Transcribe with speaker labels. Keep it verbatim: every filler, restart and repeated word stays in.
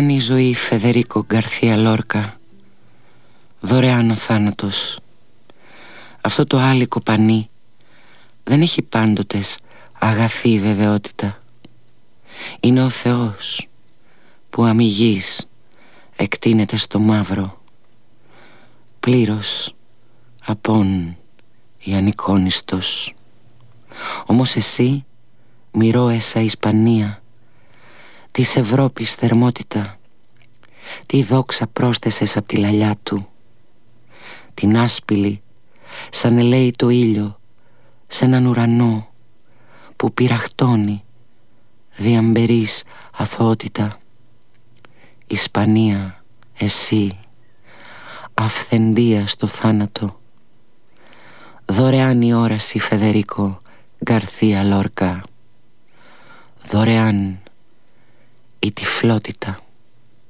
Speaker 1: Δωρεάν η ζωή, Φεδερίκο Γκαρθία Λόρκα. Δωρεάν ο θάνατος. Αυτό το άλικο πανί δεν έχει πάντοτες αγαθή βεβαιότητα. Είναι ο Θεός που αμιγής εκτείνεται στο μαύρο, πλήρως απόν η ανικόνιστος. Όμως εσύ, μοιρώεσα Ισπανία, της Ευρώπης θερμότητα, τι δόξα πρόσθεσες απ' τη λαλιά του, την άσπηλη σαν ελέει το ήλιο σ' έναν ουρανό που πυραχτώνει διαμπερής αθωότητα. Ισπανία, εσύ, αυθεντία στο θάνατο. Δωρεάν η όραση, Φεδερίκο Γκαρθία Λόρκα. Δωρεάν η τυφλότητα.